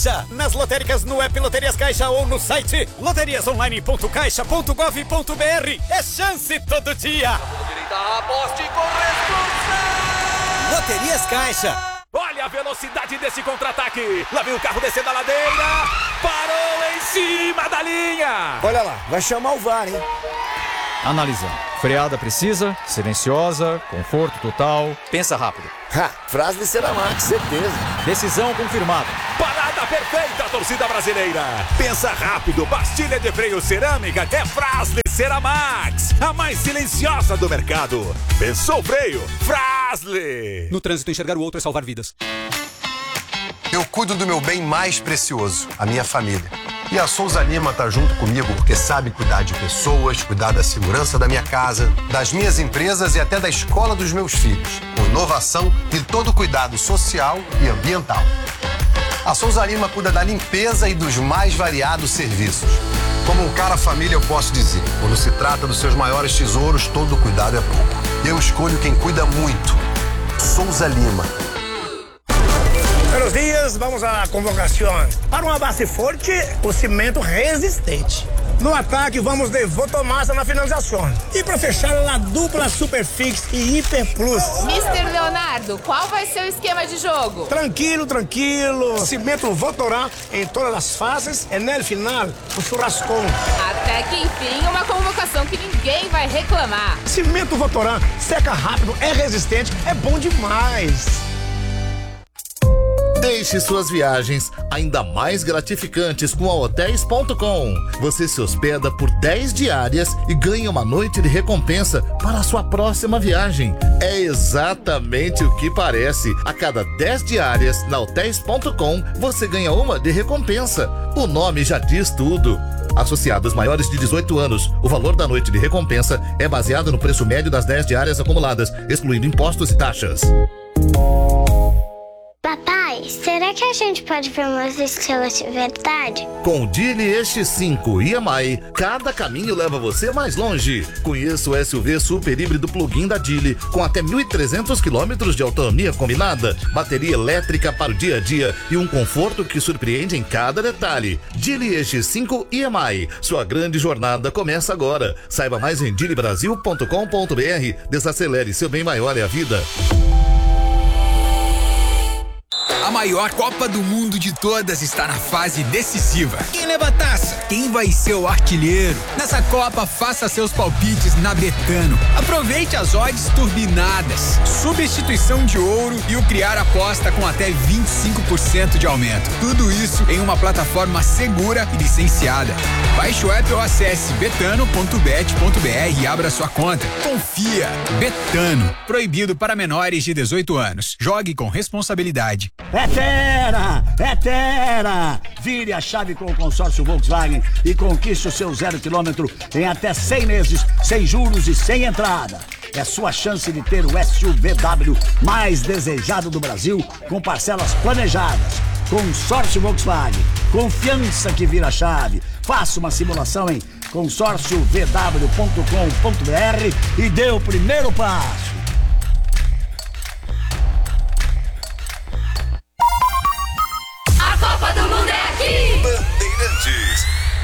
Caixa. Nas lotéricas, no app Loterias Caixa ou no site loteriasonline.caixa.gov.br. É chance todo dia. Aposte com responsa. Loterias Caixa. Olha a velocidade desse contra-ataque. Lá vem o carro descendo a ladeira. Parou em cima da linha. Olha lá, vai chamar o VAR, hein? Analisando. Freada precisa, silenciosa, conforto total. Pensa rápido. Frase de Ceramax, certeza. Decisão confirmada. Parada perfeita, torcida brasileira. Pensa rápido, pastilha de freio cerâmica é Fras-le Ceramax, a mais silenciosa do mercado. Pensou freio? Fras-le. No trânsito, enxergar o outro é salvar vidas. Eu cuido do meu bem mais precioso, a minha família. E a Souza Lima tá junto comigo porque sabe cuidar de pessoas, cuidar da segurança da minha casa, das minhas empresas e até da escola dos meus filhos, com inovação e todo cuidado social e ambiental. A Souza Lima cuida da limpeza e dos mais variados serviços. Como um cara família, eu posso dizer, quando se trata dos seus maiores tesouros, todo cuidado é pouco. Eu escolho quem cuida muito. Souza Lima. Buenos dias, vamos à convocação. Para uma base forte, o cimento resistente. No ataque, vamos de Votomassa na finalização. E para fechar, a dupla Superfix e Hiper Plus. Mr. Leonardo, qual vai ser o esquema de jogo? Tranquilo. Cimento Votorá em todas as fases e no final, o churrascão. Até que enfim, uma convocação que ninguém vai reclamar. Cimento Votorá seca rápido, é resistente, é bom demais. Deixe suas viagens ainda mais gratificantes com a Hotéis.com. Você se hospeda por 10 diárias e ganha uma noite de recompensa para a sua próxima viagem. É exatamente o que parece. A cada 10 diárias na Hotéis.com, você ganha uma de recompensa. O nome já diz tudo. Associados maiores de 18 anos, o valor da noite de recompensa é baseado no preço médio das 10 diárias acumuladas, excluindo impostos e taxas. Papai, será que a gente pode ver umas estrelas de verdade? Com o Geely X5 EMI, cada caminho leva você mais longe. Conheça o SUV super híbrido plug-in da Geely, com até 1.300 km de autonomia combinada, bateria elétrica para o dia a dia e um conforto que surpreende em cada detalhe. Geely X5 EMI, sua grande jornada começa agora. Saiba mais em geelybrasil.com.br. Desacelere, seu bem maior é a vida. A maior Copa do Mundo de todas está na fase decisiva. Quem leva a taça? Quem vai ser o artilheiro? Nessa Copa, faça seus palpites na Betano. Aproveite as odds turbinadas, substituição de ouro e o criar aposta com até 25% de aumento. Tudo isso em uma plataforma segura e licenciada. Baixe o app ou acesse betano.bet.br e abra sua conta. Confia. Betano. Proibido para menores de 18 anos. Jogue com responsabilidade. É Tera! Vire a chave com o consórcio Volkswagen e conquiste o seu 0 km em até 100 meses, sem juros e sem entrada. É sua chance de ter o SUVW mais desejado do Brasil, com parcelas planejadas. Consórcio Volkswagen. Confiança que vira chave. Faça uma simulação em consórciovw.com.br e dê o primeiro passo. Copa do Mundo é aqui! Bandeirantes.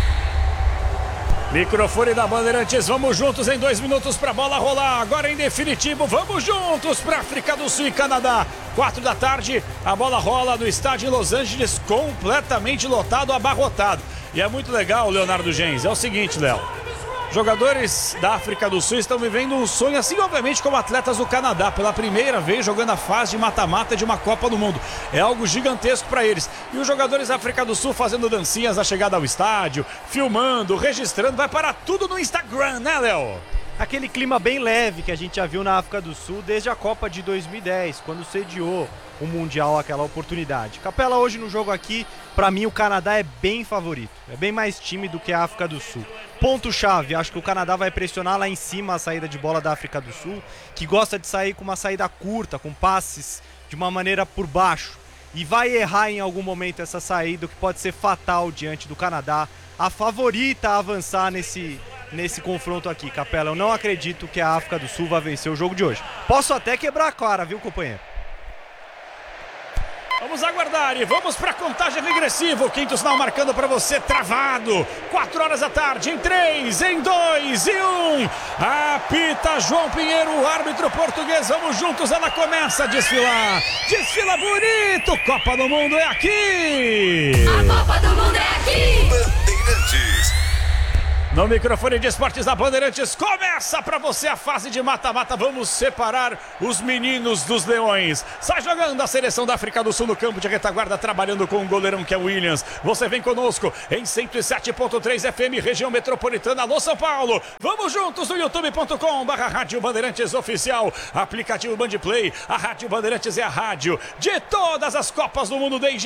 Microfone da Bandeirantes, vamos juntos em 2 minutos pra bola rolar. Agora em definitivo, vamos juntos pra África do Sul e Canadá. 4 da tarde, a bola rola no estádio em Los Angeles, completamente lotado, abarrotado. E é muito legal, Leonardo Gens. É o seguinte, Léo. Jogadores da África do Sul estão vivendo um sonho, assim obviamente como atletas do Canadá, pela primeira vez jogando a fase de mata-mata de uma Copa do Mundo. É algo gigantesco para eles. E os jogadores da África do Sul fazendo dancinhas na chegada ao estádio, filmando, registrando, vai parar tudo no Instagram, né, Léo? Aquele clima bem leve que a gente já viu na África do Sul desde a Copa de 2010, quando sediou o Mundial aquela oportunidade. Capela, hoje no jogo aqui, pra mim o Canadá é bem favorito, é bem mais time do que a África do Sul. Ponto-chave, acho que o Canadá vai pressionar lá em cima a saída de bola da África do Sul, que gosta de sair com uma saída curta, com passes de uma maneira por baixo, e vai errar em algum momento essa saída, o que pode ser fatal diante do Canadá. A favorita a avançar nesse confronto aqui, Capela. Eu não acredito que a África do Sul vai vencer o jogo de hoje. Posso até quebrar a cara, viu, companheiro? Vamos aguardar e vamos para a contagem regressiva. O quinto sinal marcando para você travado. 4 horas da tarde, em 3, em 2 e 1. Apita João Pinheiro, o árbitro português. Vamos juntos, ela começa a desfilar. Desfila bonito. Copa do Mundo é aqui. A Copa do Mundo é aqui. Bandeirantes. No microfone de esportes da Bandeirantes, começa pra você a fase de mata-mata. Vamos separar os meninos dos leões. Sai jogando a seleção da África do Sul no campo de retaguarda, trabalhando com o goleirão que é o Williams. Você vem conosco em 107.3 FM, região metropolitana. Alô, São Paulo. Vamos juntos no youtube.com/Rádio Bandeirantes Oficial. Aplicativo Bandplay. A Rádio Bandeirantes é a rádio de todas as Copas do Mundo desde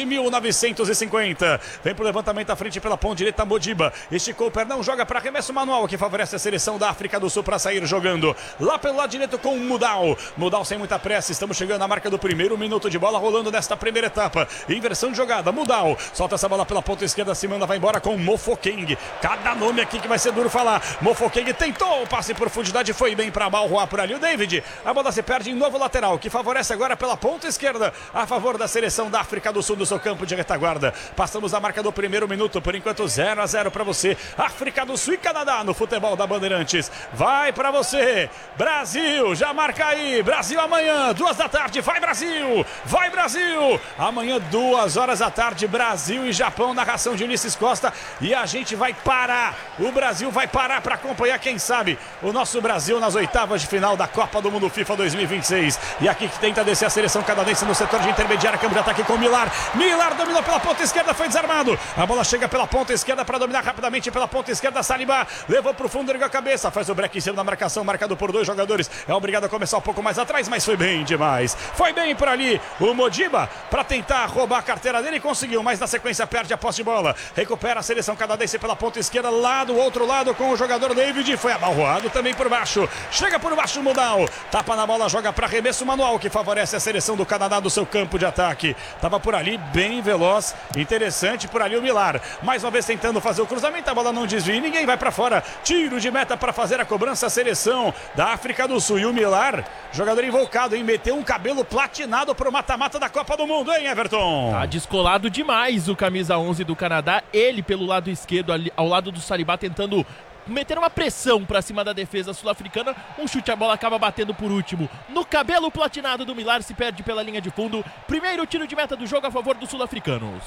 1950. Vem pro levantamento à frente pela ponta direita, Modiba. Esticou o pernão, joga para arremesso manual que favorece a seleção da África do Sul para sair jogando. Lá pelo lado direito com o Mudal. Mudal sem muita pressa. Estamos chegando à marca do primeiro minuto de bola rolando nesta primeira etapa. Inversão de jogada. Mudal solta essa bola pela ponta esquerda. Se manda, vai embora com o Mofokeng. Cada nome aqui que vai ser duro falar. Mofokeng tentou o passe em profundidade. Foi bem para Balroa por ali. O David. A bola se perde em novo lateral que favorece agora pela ponta esquerda a favor da seleção da África do Sul do seu campo de retaguarda. Passamos a marca do primeiro minuto. Por enquanto 0-0 para você. África do Sul e Canadá no futebol da Bandeirantes. Vai pra você, Brasil, já marca aí, Brasil amanhã, 2 da tarde, vai Brasil, vai Brasil, amanhã 2 horas da tarde, Brasil e Japão, narração de Ulisses Costa, e a gente vai parar, o Brasil vai parar pra acompanhar, quem sabe, o nosso Brasil nas oitavas de final da Copa do Mundo FIFA 2026, e aqui que tenta descer a seleção canadense no setor de intermediária, campo de ataque com Milar dominou pela ponta esquerda, foi desarmado, a bola chega pela ponta esquerda para dominar rapidamente pela ponta esquerda, Saliba levou pro fundo, ergueu a cabeça, faz o break em cima da marcação, marcado por 2 jogadores, é obrigado a começar um pouco mais atrás, mas foi bem demais, foi bem por ali o Modiba, para tentar roubar a carteira dele, conseguiu, mas na sequência perde a posse de bola, recupera a seleção canadense pela ponta esquerda, lá do outro lado com o jogador David, foi abalroado também por baixo, chega por baixo o Mudal, tapa na bola, joga para arremesso manual, que favorece a seleção do Canadá do seu campo de ataque, tava por ali, bem veloz, interessante por ali o Milar, mais uma vez tentando fazer o cruzamento, a bola não desvia, ninguém vai para fora, tiro de meta para fazer a cobrança, a seleção da África do Sul, e o Milar, jogador invocado, hein, meteu um cabelo platinado pro mata-mata da Copa do Mundo, hein, Everton? Tá descolado demais o camisa 11 do Canadá, ele pelo lado esquerdo, ali, ao lado do Saliba, tentando meter uma pressão pra cima da defesa sul-africana, um chute, a bola acaba batendo por último no cabelo platinado do Milar, se perde pela linha de fundo, primeiro tiro de meta do jogo a favor dos sul-africanos.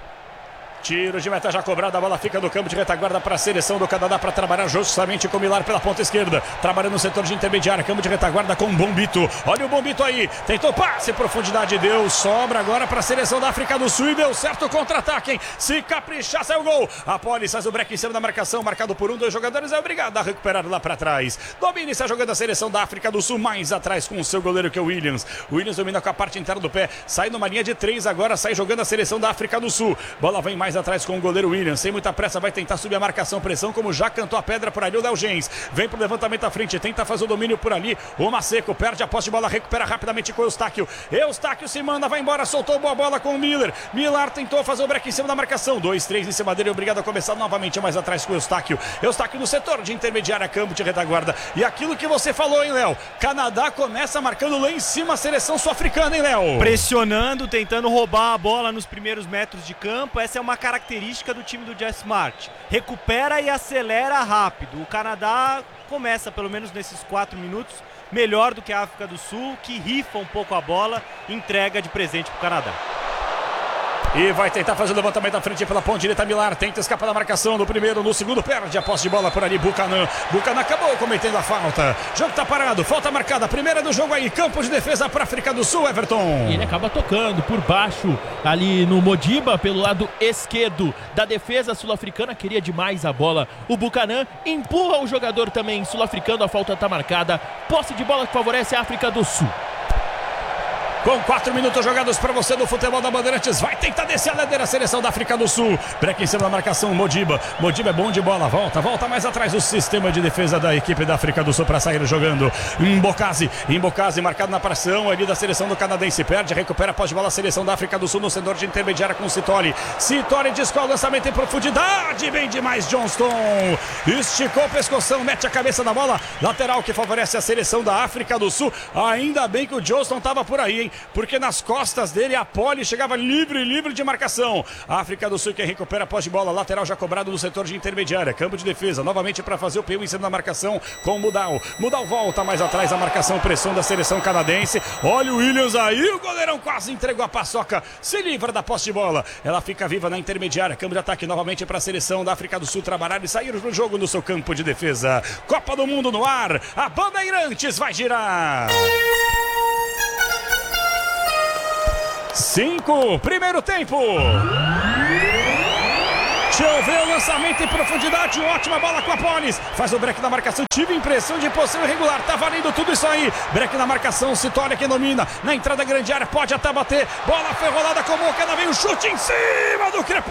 Tiro de meta já cobrado, a bola fica no campo de retaguarda para a seleção do Canadá para trabalhar justamente com o Milar pela ponta esquerda, trabalhando no setor de intermediária, campo de retaguarda com o Bombito, olha o Bombito aí, tentou passe, profundidade, deu, sobra agora para a seleção da África do Sul e deu certo o contra-ataque, hein? Se caprichar, sai o gol, a Poli faz o break em cima da marcação, marcado por 2 jogadores, é obrigado a recuperar lá para trás, domina e está jogando a seleção da África do Sul mais atrás com o seu goleiro que é o Williams domina com a parte interna do pé, sai numa linha de 3 agora, sai jogando a seleção da África do Sul, bola vem mais atrás com o goleiro Williams, sem muita pressa, vai tentar subir a marcação, pressão, como já cantou a pedra por ali o Léo Gens, vem pro levantamento à frente, tenta fazer o domínio por ali, o Maceco perde a posse de bola, recupera rapidamente com o Eustáquio se manda, vai embora, soltou boa bola com o Milar tentou fazer o break em cima da marcação, 2-3 em cima dele, obrigado a começar novamente mais atrás com o Eustáquio no setor de intermediária, campo de retaguarda, e aquilo que você falou, hein, Léo, Canadá começa marcando lá em cima a seleção sul-africana, hein, Léo? Pressionando, tentando roubar a bola nos primeiros metros de campo, essa é uma característica do time do Jess Smart, recupera e acelera rápido, o Canadá começa pelo menos nesses 4 minutos melhor do que a África do Sul, que rifa um pouco a bola e entrega de presente para o Canadá. E vai tentar fazer o levantamento à frente pela ponta direita, Milar tenta escapar da marcação no primeiro, no segundo perde a posse de bola por ali, Buchanan acabou cometendo a falta, jogo tá parado, falta marcada, primeira do jogo aí, campo de defesa para a África do Sul, Everton. E ele acaba tocando por baixo ali no Modiba, pelo lado esquerdo da defesa sul-africana, queria demais a bola, o Buchanan empurra o jogador também sul-africano, a falta tá marcada, posse de bola que favorece a África do Sul. Com 4 minutos jogados para você do futebol da Bandeirantes, vai tentar descer a ladeira a seleção da África do Sul, break em cima da marcação, Modiba é bom de bola, volta mais atrás o sistema de defesa da equipe da África do Sul para sair jogando, Mbokasi marcado na pressão ali da seleção do canadense, perde, recupera após de bola a seleção da África do Sul no setor de intermediária com Sitoli descola o lançamento em profundidade, bem demais Johnston, esticou o pescoção, mete a cabeça na bola, lateral que favorece a seleção da África do Sul, ainda bem que o Johnston estava por aí, hein? porque nas costas dele a Poli chegava livre de marcação. A África do Sul quem recupera a posse de bola, lateral já cobrado no setor de intermediária, campo de defesa, novamente para fazer o PU em cima da marcação com o Mudal. Mudal volta mais atrás da marcação, pressão da seleção canadense. Olha o Williams aí, o goleirão quase entregou a paçoca, se livra da posse de bola. Ela fica viva na intermediária, campo de ataque novamente para a seleção da África do Sul trabalhar e sair do jogo no seu campo de defesa. Copa do Mundo no ar, a Bandeirantes vai girar. 5, primeiro tempo. Choveu o lançamento em profundidade, ótima bola com a Polis. Faz o break na marcação, tive impressão de posição irregular, tá valendo tudo isso aí. Break na marcação, Citólia que domina. Na entrada grande área, pode até bater. Bola foi rolada com o Mocana, vem o chute em cima do Crepô.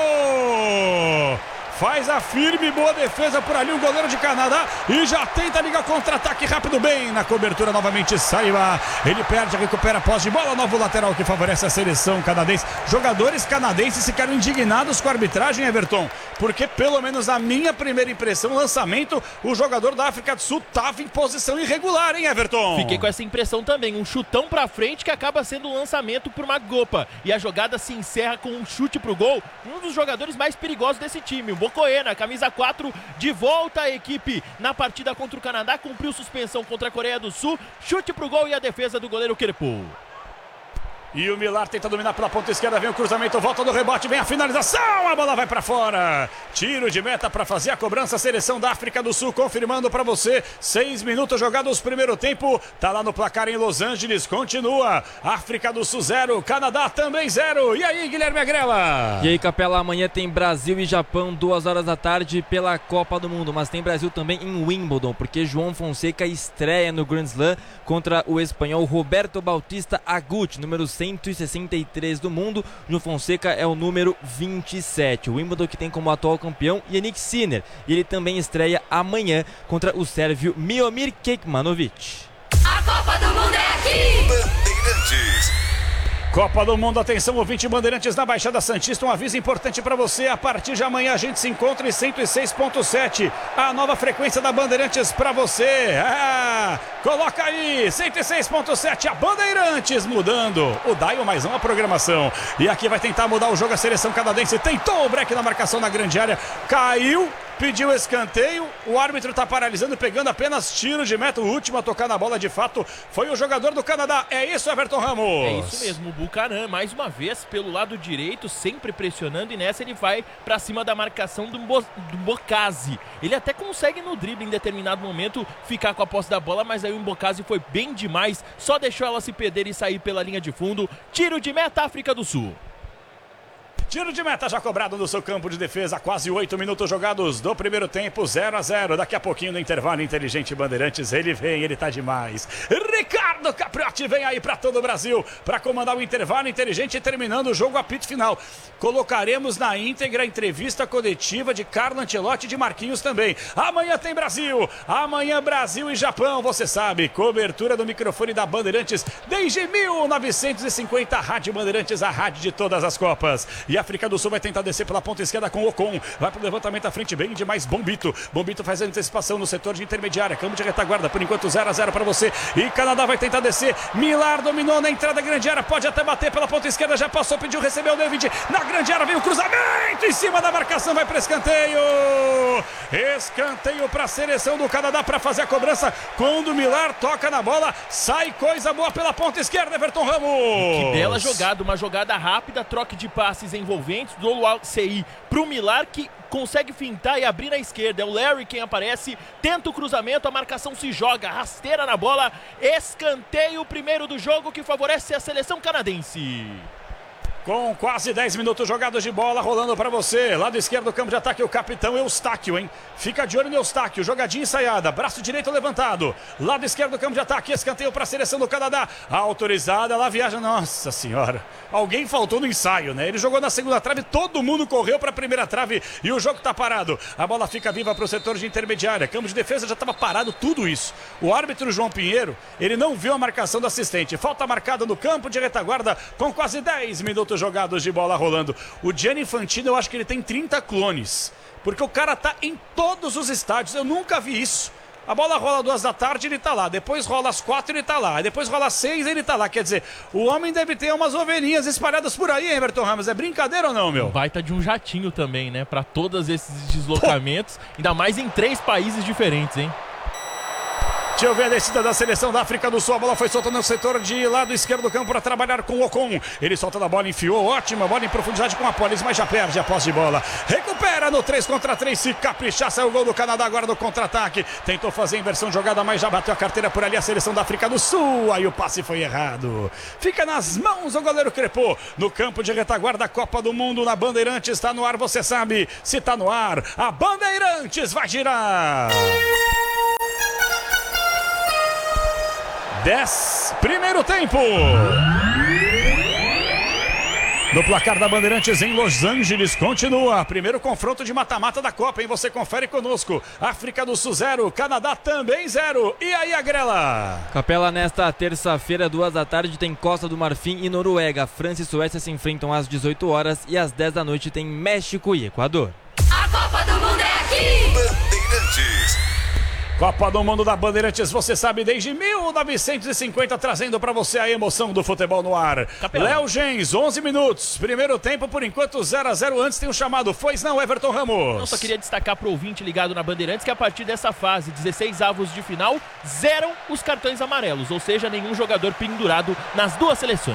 Faz a firme, boa defesa por ali o goleiro de Canadá e já tenta ligar contra-ataque rápido, bem na cobertura novamente Saiba. Ele perde, recupera a posse de bola, novo lateral que favorece a seleção canadense. Jogadores canadenses ficaram indignados com a arbitragem, Everton, porque pelo menos a minha primeira impressão, lançamento, o jogador da África do Sul estava em posição irregular, hein, Everton? Fiquei com essa impressão também, um chutão pra frente que acaba sendo um lançamento por Magopa e a jogada se encerra com um chute pro gol, um dos jogadores mais perigosos desse time, o Bocoena, camisa 4, de volta à equipe na partida contra o Canadá, cumpriu suspensão contra a Coreia do Sul, chute pro gol e a defesa do goleiro Kerpou. E o Millar tenta dominar pela ponta esquerda, vem o cruzamento, volta do rebote, vem a finalização, a bola vai para fora. Tiro de meta para fazer a cobrança, a seleção da África do Sul confirmando para você, 6 minutos jogados primeiro tempo, tá lá no placar em Los Angeles, continua, África do Sul 0, Canadá também 0. E aí, Guilherme Agrela? E aí, Capela, amanhã tem Brasil e Japão, 2 horas da tarde pela Copa do Mundo, mas tem Brasil também em Wimbledon, porque João Fonseca estreia no Grand Slam contra o espanhol Roberto Bautista Agut, número 163 do mundo. João Fonseca é o número 27. O Wimbledon que tem como atual campeão Jannik Sinner. E ele também estreia amanhã contra o sérvio Miomir Kekmanovic. A Copa do Mundo é aqui! Bandeirantes. Copa do Mundo, atenção, ouvinte Bandeirantes na Baixada Santista, um aviso importante para você, a partir de amanhã a gente se encontra em 106.7, a nova frequência da Bandeirantes para você, coloca aí, 106.7, a Bandeirantes mudando o dial, mais uma programação, e aqui vai tentar mudar o jogo a seleção canadense, tentou o break na marcação na grande área, caiu, pediu escanteio, o árbitro está paralisando, pegando apenas tiro de meta. O último a tocar na bola de fato foi o jogador do Canadá. É isso, Everton Ramos? É isso mesmo, o Buchanan mais uma vez pelo lado direito, sempre pressionando, e nessa ele vai para cima da marcação do Mbokasi. Ele até consegue no drible em determinado momento ficar com a posse da bola, mas aí o Mbokasi foi bem demais, só deixou ela se perder e sair pela linha de fundo. Tiro de meta, África do Sul. Tiro de meta já cobrado no seu campo de defesa, quase 8 minutos jogados do primeiro tempo, 0-0. Daqui a pouquinho no intervalo inteligente Bandeirantes, ele vem, ele tá demais. Ricardo Capriotti vem aí para todo o Brasil para comandar o intervalo inteligente, terminando o jogo, apito final. Colocaremos na íntegra a entrevista coletiva de Carlo Ancelotti e de Marquinhos também. Amanhã tem Brasil, amanhã Brasil e Japão, você sabe, cobertura do microfone da Bandeirantes desde 1950, a Rádio Bandeirantes, a rádio de todas as Copas. E a África do Sul vai tentar descer pela ponta esquerda com Ocon, vai pro levantamento à frente, bem demais, Bombito faz a antecipação no setor de intermediária, campo de retaguarda, por enquanto 0-0 para você, e Canadá vai tentar descer, Millar dominou na entrada grande área, pode até bater pela ponta esquerda, já passou, pediu, recebeu o David, na grande área vem o cruzamento, em cima da marcação, vai para escanteio para a seleção do Canadá para fazer a cobrança, quando o Millar toca na bola, sai coisa boa pela ponta esquerda, Everton Ramos. Que bela jogada, uma jogada rápida, troca de passes envolventes do Oluwaseyi pro Millar, que consegue fintar e abrir na esquerda. É o Larry quem aparece, tenta o cruzamento, a marcação se joga, rasteira na bola, escanteio primeiro do jogo que favorece a seleção canadense. Com quase 10 minutos jogados de bola rolando para você. Lado esquerdo do campo de ataque, o capitão Eustáquio, hein? Fica de olho no Eustáquio, jogadinha ensaiada, braço direito levantado. Lado esquerdo do campo de ataque, escanteio para a seleção do Canadá. Autorizada, lá viaja, nossa senhora. Alguém faltou no ensaio, né? Ele jogou na segunda trave, todo mundo correu para a primeira trave e o jogo tá parado. A bola fica viva para o setor de intermediária. Campo de defesa já estava parado, tudo isso. O árbitro João Pinheiro, ele não viu a marcação do assistente. Falta marcada no campo de retaguarda com quase 10 minutos jogados de bola rolando. O Gianni Infantino, eu acho que ele tem 30 clones, porque o cara tá em todos os estádios, eu nunca vi isso. A bola rola 2 da tarde, ele tá lá. Depois rola às 4, ele tá lá. Depois rola às 6, ele tá lá. Quer dizer, o homem deve ter umas ovelhinhas espalhadas por aí, hein, Everton Ramos? É brincadeira ou não, meu? Baita de um jatinho também, né? Pra todos esses deslocamentos. Ainda mais em 3 países diferentes, hein? Deixa eu ver a descida da seleção da África do Sul. A bola foi solta no setor de lado esquerdo do campo para trabalhar com o Ocon. Ele solta a bola, enfiou. Ótima bola em profundidade com a Apolis, mas já perde a posse de bola. Recupera no 3 contra 3. Se caprichar, saiu o gol do Canadá agora no contra-ataque. Tentou fazer a inversão de jogada, mas já bateu a carteira por ali a seleção da África do Sul. Aí o passe foi errado. Fica nas mãos o goleiro Crepô. No campo de retaguarda, Copa do Mundo na Bandeirantes. Está no ar, você sabe. Se está no ar, a Bandeirantes vai girar. 10, primeiro tempo. No placar da Bandeirantes em Los Angeles, continua. Primeiro confronto de mata-mata da Copa, hein? Você confere conosco. África do Sul 0, Canadá também 0. E aí, Agrela? Capela, nesta terça-feira, 2 da tarde, tem Costa do Marfim e Noruega. França e Suécia se enfrentam às 18 horas e às 10 da noite tem México e Equador. A Copa do Mundo é aqui. Bandeirantes. Copa do Mundo da Bandeirantes, você sabe, desde 1950, trazendo pra você a emoção do futebol no ar. Léo Gens, 11 minutos, primeiro tempo, por enquanto 0-0, antes tem um chamado, foi não, Everton Ramos? Eu só queria destacar pro ouvinte ligado na Bandeirantes que a partir dessa fase, 16 avos de final, zeram os cartões amarelos, ou seja, nenhum jogador pendurado nas duas seleções.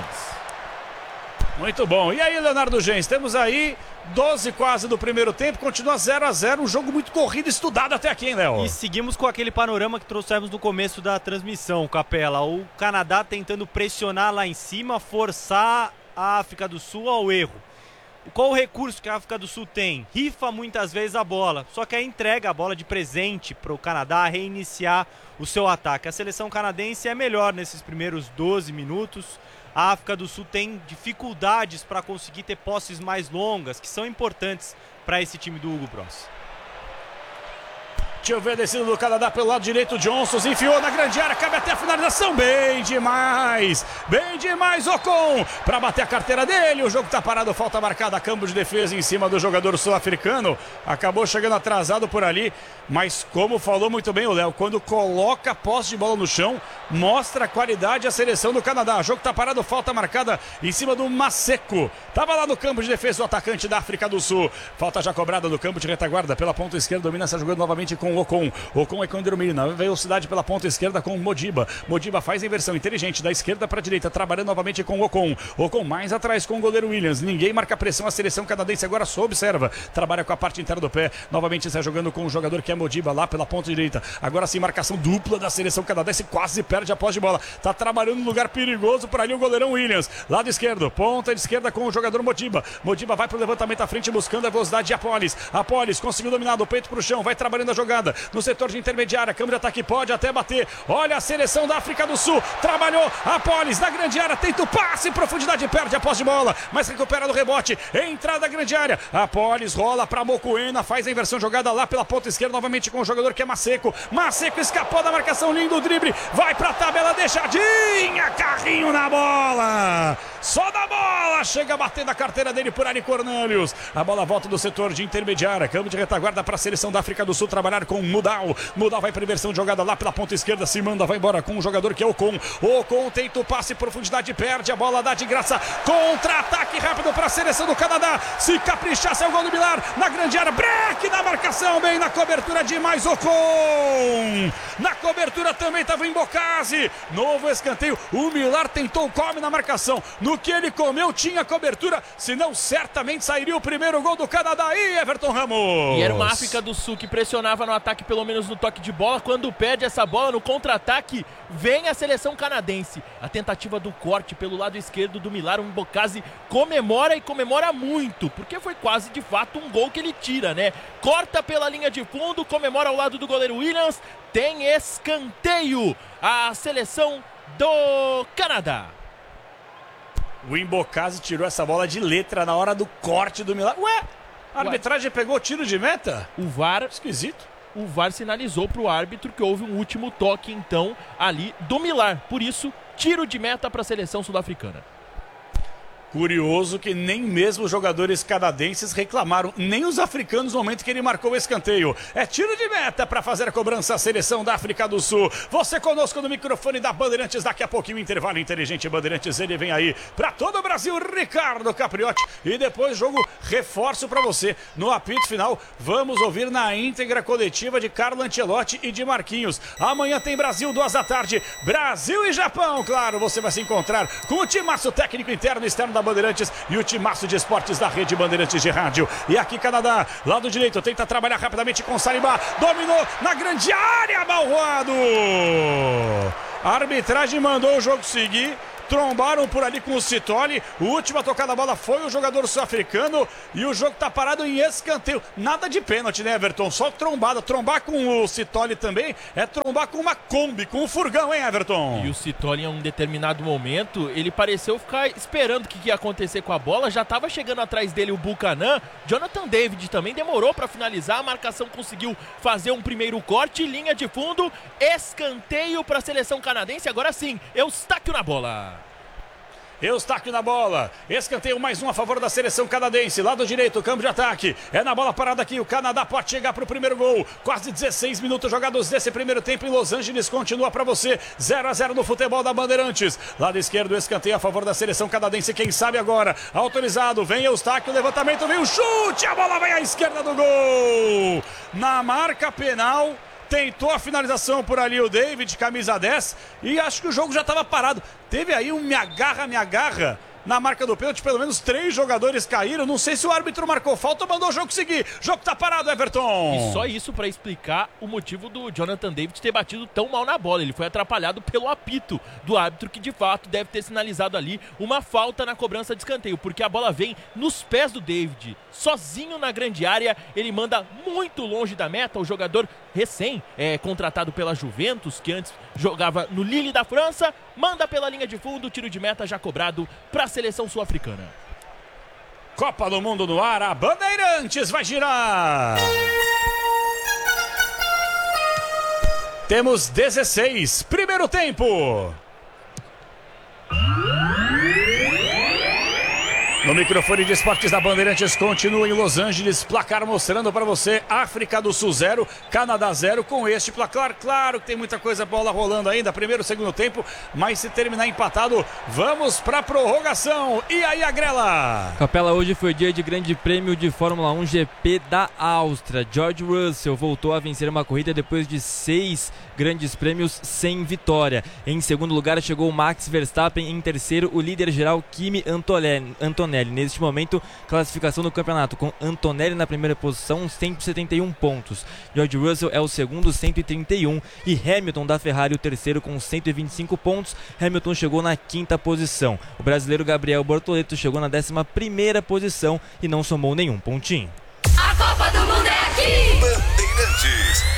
Muito bom. E aí, Leonardo Gens, temos aí 12 quase do primeiro tempo, continua 0-0, um jogo muito corrido, estudado até aqui, hein, Léo? E seguimos com aquele panorama que trouxemos no começo da transmissão, Capela. O Canadá tentando pressionar lá em cima, forçar a África do Sul ao erro. Qual o recurso que a África do Sul tem? Rifa muitas vezes a bola, só que aí entrega a bola de presente para o Canadá reiniciar o seu ataque. A seleção canadense é melhor nesses primeiros 12 minutos. A África do Sul tem dificuldades para conseguir ter posses mais longas, que são importantes para esse time do Hugo Bross. Deixa eu ver a descida do Canadá pelo lado direito, Johnson enfiou na grande área, cabe até a finalização, bem demais, Ocon, para bater a carteira dele, o jogo tá parado, falta marcada, campo de defesa em cima do jogador sul-africano, acabou chegando atrasado por ali, mas como falou muito bem o Léo, quando coloca a posse de bola no chão, mostra a qualidade a seleção do Canadá, o jogo tá parado, falta marcada em cima do Maseko, tava lá no campo de defesa o atacante da África do Sul, falta já cobrada no campo de retaguarda, pela ponta esquerda, domina, está jogando novamente com Ocon é quando domina, velocidade pela ponta esquerda com Modiba faz a inversão inteligente da esquerda para a direita, trabalhando novamente com Ocon mais atrás com o goleiro Williams, ninguém marca pressão, a seleção canadense agora só observa, trabalha com a parte interna do pé, novamente está jogando com o jogador que é Modiba lá pela ponta direita, agora sim marcação dupla da seleção canadense, quase perde a posse de bola, tá trabalhando num lugar perigoso por ali o goleirão Williams, lado esquerdo, ponta de esquerda com o jogador Modiba vai pro levantamento à frente buscando a velocidade de Apolis conseguiu dominar do peito pro chão, vai trabalhando a jogada no setor de intermediária, câmera de ataque pode até bater, olha a seleção da África do Sul, trabalhou Apolis na grande área, tenta o passe, profundidade, perde a posse de bola, mas recupera no rebote, entrada da grande área, Apolis rola para Mokoena, faz a inversão jogada lá pela ponta esquerda, novamente com o jogador que é Maseko escapou da marcação, lindo drible, vai pra tabela, deixadinha, carrinho na bola, só da bola, chega a bater na carteira dele por Ari Cornelius, a bola volta do setor de intermediária, campo de retaguarda para a seleção da África do Sul, trabalhar com Mudal vai para inversão de jogada lá pela ponta esquerda, se manda, vai embora com o jogador que é Ocon tenta o passe, profundidade, perde a bola, dá de graça, contra-ataque rápido para a seleção do Canadá, se caprichar, é o gol do Milar, na grande área, break na marcação, bem na cobertura demais, Ocon, na cobertura também estava em Embocase, novo escanteio, o Milar tentou, come na marcação, no que ele comeu tinha cobertura, senão certamente sairia o primeiro gol do Canadá aí, Everton Ramos. E era uma África do Sul que pressionava no ataque, pelo menos no toque de bola, quando perde essa bola no contra-ataque, vem a seleção canadense, a tentativa do corte pelo lado esquerdo do Milar, o Embocase comemora e comemora muito, porque foi quase de fato um gol que ele tira, né? Corta pela linha de fundo, comemora ao lado do goleiro Williams, tem escanteio, a seleção do Canadá. O Embocase tirou essa bola de letra na hora do corte do Milar. A arbitragem pegou tiro de meta? O VAR... Esquisito. O VAR sinalizou para o árbitro que houve um último toque, então, ali do Milar. Por isso, tiro de meta para a seleção sul-africana. Curioso que nem mesmo os jogadores canadenses reclamaram, nem os africanos no momento que ele marcou o escanteio. É tiro de meta para fazer a cobrança a seleção da África do Sul. Você conosco no microfone da Bandeirantes, daqui a pouquinho intervalo inteligente Bandeirantes, ele vem aí para todo o Brasil, Ricardo Capriotti. E depois jogo reforço para você. No apito final, vamos ouvir na íntegra coletiva de Carlo Ancelotti e de Marquinhos. Amanhã tem Brasil, 2 da tarde, Brasil e Japão. Claro, você vai se encontrar com o timaço técnico interno e externo da Bandeirantes e o timaço de esportes da rede Bandeirantes de rádio. E aqui Canadá, lado direito, tenta trabalhar rapidamente com Saliba, dominou na grande área, Balroado. A arbitragem mandou o jogo seguir. Trombaram por ali com o Sitoli. O último a tocar na bola foi o jogador sul-africano. E o jogo tá parado em escanteio. Nada de pênalti, né, Everton? Só trombada. Trombar com o Sitoli também é trombar com uma Kombi, com um furgão, hein, Everton? E o Sitoli, em um determinado momento, ele pareceu ficar esperando o que ia acontecer com a bola. Já tava chegando atrás dele o Buchanan. Jonathan David também demorou para finalizar. A marcação conseguiu fazer um primeiro corte. Linha de fundo. Escanteio para a seleção canadense. Agora sim, Eustáquio na bola. Eustáquio na bola, escanteio mais um a favor da seleção canadense, lado direito, campo de ataque, é na bola parada aqui, o Canadá pode chegar para o primeiro gol, quase 16 minutos jogados desse primeiro tempo em Los Angeles, continua para você, 0-0 no futebol da Bandeirantes, lado esquerdo, escanteio a favor da seleção canadense, quem sabe agora, autorizado, vem Eustáquio, levantamento, vem o chute, a bola vai à esquerda do gol, na marca penal. Tentou a finalização por ali o David, camisa 10, e acho que o jogo já estava parado. Teve aí um me agarra na marca do pênalti, pelo menos 3 jogadores caíram. Não sei se o árbitro marcou falta ou mandou o jogo seguir. O jogo tá parado, Everton. E só isso para explicar o motivo do Jonathan David ter batido tão mal na bola. Ele foi atrapalhado pelo apito do árbitro, que de fato deve ter sinalizado ali uma falta na cobrança de escanteio, porque a bola vem nos pés do David, sozinho na grande área. Ele manda muito longe da meta. O jogador contratado pela Juventus, que antes jogava no Lille da França, manda pela linha de fundo, tiro de meta já cobrado para a seleção sul-africana. Copa do Mundo no ar, a Bandeirantes vai girar. Temos 16, primeiro tempo. No microfone de esportes da Bandeirantes, continua em Los Angeles, placar mostrando para você, África do Sul 0, Canadá 0, com este placar. Claro que tem muita coisa, bola rolando ainda, primeiro, segundo tempo, mas se terminar empatado, vamos para prorrogação. E aí, Agrela? Capela, hoje foi dia de grande prêmio de Fórmula 1 GP da Áustria. George Russell voltou a vencer uma corrida depois de 6 grandes prêmios sem vitória. Em segundo lugar chegou Max Verstappen, em terceiro o líder geral Kimi Antonelli. Neste momento, classificação do campeonato com Antonelli na primeira posição, 171 pontos. George Russell é o segundo, 131, e Hamilton da Ferrari o terceiro com 125 pontos. Hamilton chegou na quinta posição. O brasileiro Gabriel Bortoleto chegou na 11ª posição e não somou nenhum pontinho. A Copa do Mundo é aqui! Bandeirantes.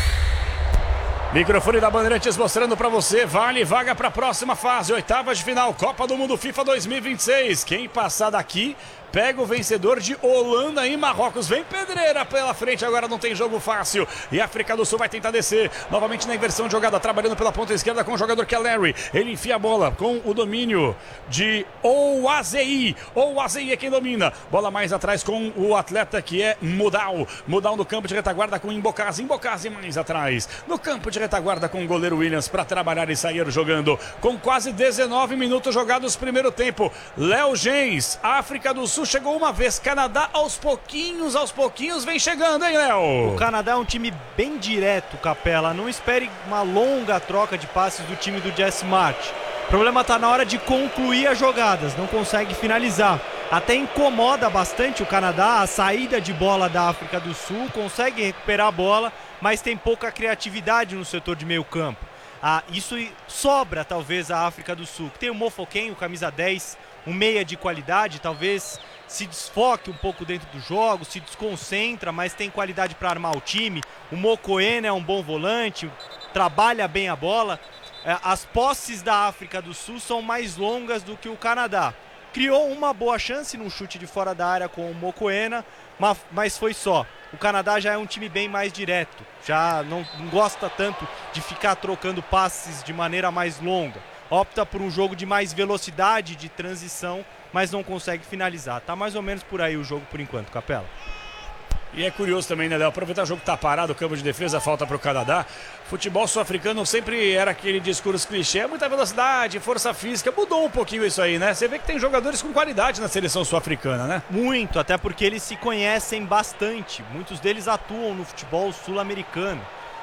Microfone da Bandeirantes mostrando para você, vale vaga para a próxima fase, oitavas de final, Copa do Mundo FIFA 2026. Quem passar daqui pega o vencedor de Holanda e Marrocos. Vem pedreira pela frente, agora não tem jogo fácil. E a África do Sul vai tentar descer. Novamente na inversão de jogada, trabalhando pela ponta esquerda com o jogador que é Larry. Ele enfia a bola com o domínio de Ouazei. Ouazei é quem domina. Bola mais atrás com o atleta que é Mudal. Mudal no campo de retaguarda com Imbokazi. Imbokazi mais atrás. No campo de retaguarda com o goleiro Williams para trabalhar e sair jogando. Com quase 19 minutos jogados primeiro tempo. Léo Gens, África do Sul chegou uma vez, Canadá aos pouquinhos vem chegando, hein, Léo? O Canadá é um time bem direto, Capela. Não espere uma longa troca de passes do time do Jesse March. O problema está na hora de concluir as jogadas, não consegue finalizar. Até incomoda bastante o Canadá a saída de bola da África do Sul, consegue recuperar a bola, mas tem pouca criatividade no setor de meio campo. Isso sobra talvez a África do Sul, que tem o Mofoken, o camisa 10, um meia de qualidade, talvez se desfoque um pouco dentro do jogo, se desconcentra, mas tem qualidade para armar o time. O Mokoena é um bom volante, trabalha bem a bola. As posses da África do Sul são mais longas do que o Canadá. Criou uma boa chance num chute de fora da área com o Mokoena, mas foi só. O Canadá já é um time bem mais direto, já não gosta tanto de ficar trocando passes de maneira mais longa. Opta por um jogo de mais velocidade, de transição, mas não consegue finalizar. Tá mais ou menos por aí o jogo por enquanto, Capela. E é curioso também, né, Léo? Aproveitar o jogo que tá parado, o campo de defesa, falta pro Canadá. Futebol sul-africano sempre era aquele discurso clichê, muita velocidade, força física. Mudou um pouquinho isso aí, né? Você vê que tem jogadores com qualidade na seleção sul-africana, né? Muito, até porque eles se conhecem bastante. Muitos deles atuam no futebol sul-americano.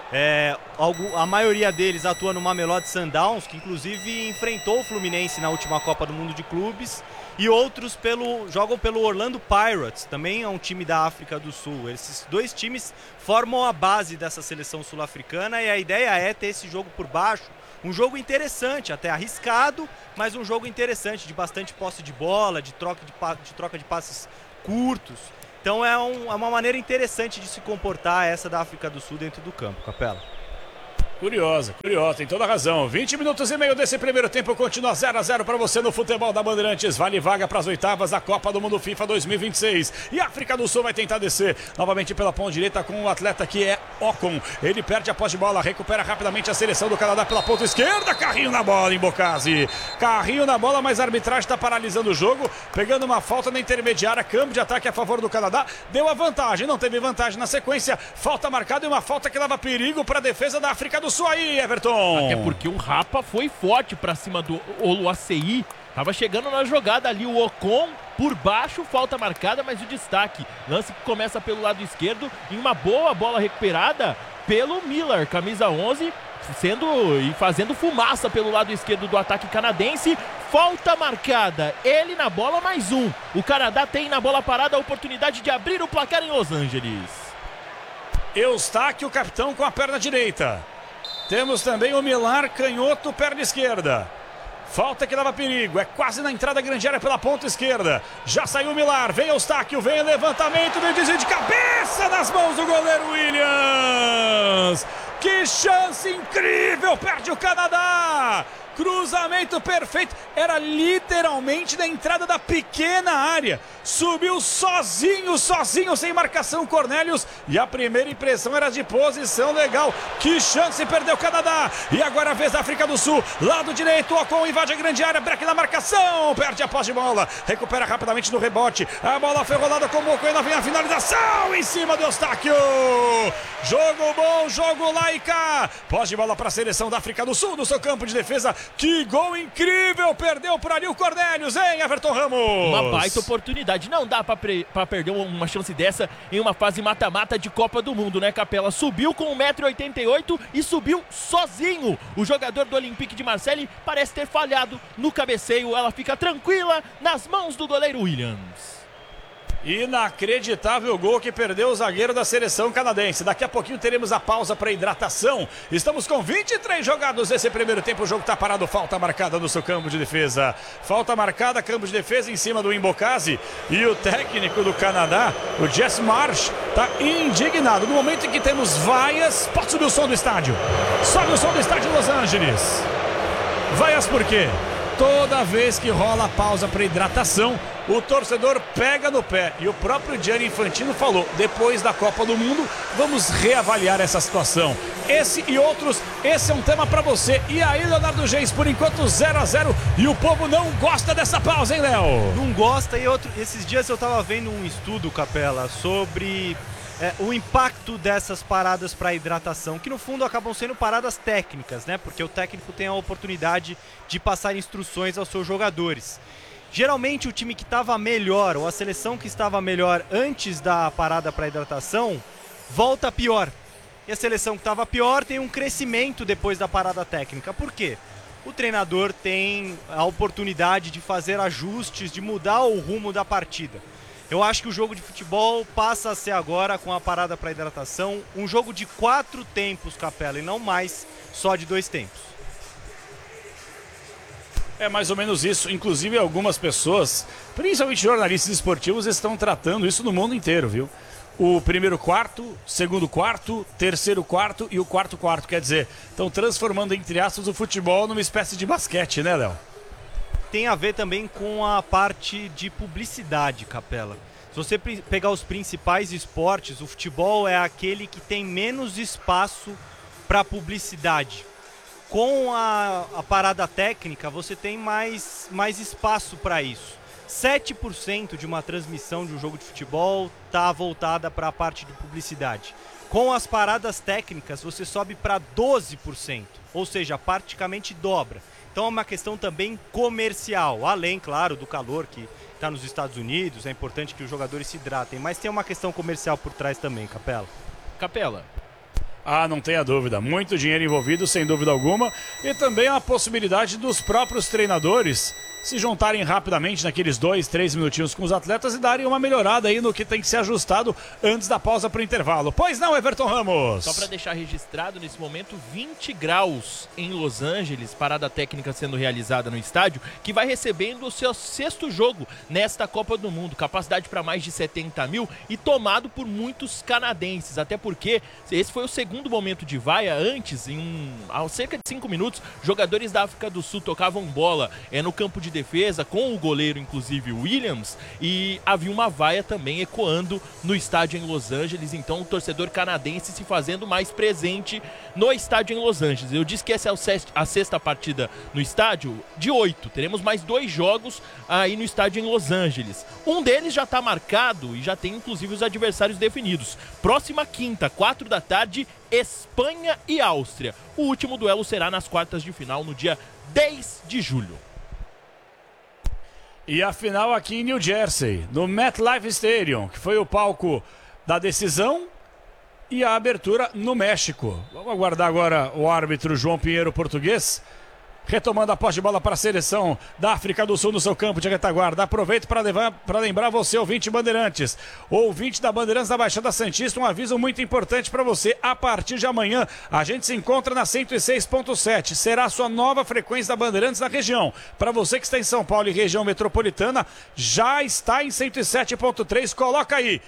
A maioria deles atua no Mamelodi Sundowns, que inclusive enfrentou o Fluminense na última Copa do Mundo de Clubes, e outros jogam pelo Orlando Pirates, também é um time da África do Sul. Esses dois times formam a base dessa seleção sul-africana e a ideia é ter esse jogo por baixo, um jogo interessante, até arriscado, mas um jogo interessante, de bastante posse de bola, de troca de passes curtos. Então é uma maneira interessante de se comportar essa da África do Sul dentro do campo, Capela. Curiosa, tem toda a razão. 20 minutos e meio desse primeiro tempo, continua 0-0 para você no futebol da Bandeirantes. Vale vaga para as oitavas da Copa do Mundo FIFA 2026. E a África do Sul vai tentar descer novamente pela ponta direita com o atleta que é Ocon. Ele perde a posse de bola, recupera rapidamente a seleção do Canadá pela ponta esquerda. Carrinho na bola, Mbokasi. Carrinho na bola, mas a arbitragem está paralisando o jogo, pegando uma falta na intermediária, câmbio de ataque a favor do Canadá. Deu a vantagem, não teve vantagem na sequência. Falta marcada e uma falta que leva perigo para a defesa da África do Sul aí, Everton. Até porque o Rapa foi forte pra cima do Oluwaseyi. Tava chegando na jogada ali o Ocon por baixo, falta marcada, mas o destaque. Lance que começa pelo lado esquerdo em uma boa bola recuperada pelo Miller, camisa 11, fazendo fumaça pelo lado esquerdo do ataque canadense. Falta marcada, ele na bola, mais um. O Canadá tem na bola parada a oportunidade de abrir o placar em Los Angeles. Eustáquio, o capitão, com a perna direita. Temos também o Milar, canhoto, perna esquerda. Falta que leva perigo, é quase na entrada grande área pela ponta esquerda. Já saiu o Milar, vem Eustáquio, vem o levantamento, vem desvio de cabeça nas mãos do goleiro Williams. Que chance incrível, perde o Canadá. Cruzamento perfeito, era literalmente na entrada da pequena área. Subiu sozinho, sem marcação, Cornelius. E a primeira impressão era de posição legal. Que chance, perdeu o Canadá. E agora a vez da África do Sul. Lado direito, Ocon invade a grande área, break na marcação. Perde a posse de bola, recupera rapidamente no rebote. A bola foi rolada com o Ocon e lá vem a finalização em cima do Eustáquio. Jogo bom, jogo lá e cá. Posse de bola para a seleção da África do Sul no seu campo de defesa. Que gol incrível, perdeu por ali o Cornelius, hein, Everton Ramos? Uma baita oportunidade, não dá pra perder uma chance dessa em uma fase mata-mata de Copa do Mundo, né, Capela? Subiu com 1,88 m e subiu sozinho. O jogador do Olympique de Marseille parece ter falhado no cabeceio, ela fica tranquila nas mãos do goleiro Williams. Inacreditável gol que perdeu o zagueiro da seleção canadense. Daqui a pouquinho teremos a pausa para hidratação. Estamos com 23 jogados nesse primeiro tempo. O jogo está parado, falta marcada no seu campo de defesa. Falta marcada, campo de defesa em cima do Mbokasi. E o técnico do Canadá, o Jess Marsh, está indignado. No momento em que temos vaias, pode subir o som do estádio. Sobe o som do estádio em Los Angeles. Vaias por quê? Toda vez que rola a pausa para hidratação, o torcedor pega no pé. E o próprio Gianni Infantino falou, depois da Copa do Mundo, vamos reavaliar essa situação. Esse e outros, esse é um tema para você. E aí, Leonardo Geis, por enquanto 0-0 e o povo não gosta dessa pausa, hein, Léo? Não gosta. Esses dias eu tava vendo um estudo, Capela, sobre o impacto dessas paradas para hidratação, que no fundo acabam sendo paradas técnicas, né? Porque o técnico tem a oportunidade de passar instruções aos seus jogadores. Geralmente o time que estava melhor, ou a seleção que estava melhor antes da parada para hidratação, volta pior. E a seleção que estava pior tem um crescimento depois da parada técnica. Por quê? O treinador tem a oportunidade de fazer ajustes, de mudar o rumo da partida. Eu acho que o jogo de futebol passa a ser agora, com a parada para hidratação, um jogo de 4 tempos, Capela, e não mais só de 2 tempos. É mais ou menos isso. Inclusive algumas pessoas, principalmente jornalistas esportivos, estão tratando isso no mundo inteiro, viu? O primeiro quarto, segundo quarto, terceiro quarto e o quarto quarto. Quer dizer, estão transformando, entre aspas, o futebol numa espécie de basquete, né, Léo? Tem a ver também com a parte de publicidade, Capela. Se você pegar os principais esportes, o futebol é aquele que tem menos espaço para publicidade. Com a parada técnica, você tem mais espaço para isso. 7% de uma transmissão de um jogo de futebol está voltada para a parte de publicidade. Com as paradas técnicas, você sobe para 12%, ou seja, praticamente dobra. Então é uma questão também comercial, além, claro, do calor que está nos Estados Unidos, é importante que os jogadores se hidratem, mas tem uma questão comercial por trás também, Capela. Capela. Ah, não tenha dúvida. Muito dinheiro envolvido, sem dúvida alguma. E também a possibilidade dos próprios treinadores se juntarem rapidamente naqueles 2, 3 minutinhos com os atletas e darem uma melhorada aí no que tem que ser ajustado antes da pausa para o intervalo. Pois não, Everton Ramos? Só para deixar registrado, nesse momento, 20 graus em Los Angeles, parada técnica sendo realizada no estádio, que vai recebendo o seu 6º jogo nesta Copa do Mundo. Capacidade para mais de 70 mil e tomado por muitos canadenses, até porque esse foi o segundo momento de vaia. Antes, há cerca de 5 minutos, jogadores da África do Sul tocavam bola no campo de defesa, com o goleiro, inclusive, Williams, e havia uma vaia também ecoando no estádio em Los Angeles. Então o torcedor canadense se fazendo mais presente no estádio em Los Angeles. Eu disse que essa é a 6ª partida no estádio, de 8. Teremos mais 2 jogos aí no estádio em Los Angeles. Um deles já está marcado e já tem inclusive os adversários definidos. Próxima quinta, 4 da tarde, Espanha e Áustria. O último duelo será nas quartas de final, no dia 10 de julho. E a final aqui em New Jersey, no MetLife Stadium, que foi o palco da decisão, e a abertura no México. Vamos aguardar agora o árbitro João Pinheiro, português, retomando a posse de bola para a seleção da África do Sul no seu campo de retaguarda. Aproveito para lembrar você, ouvinte Bandeirantes, ouvinte da Bandeirantes da Baixada Santista, um aviso muito importante para você. A partir de amanhã, a gente se encontra na 106.7. Será a sua nova frequência da Bandeirantes na região. Para você que está em São Paulo e região metropolitana, já está em 107.3. Coloca aí,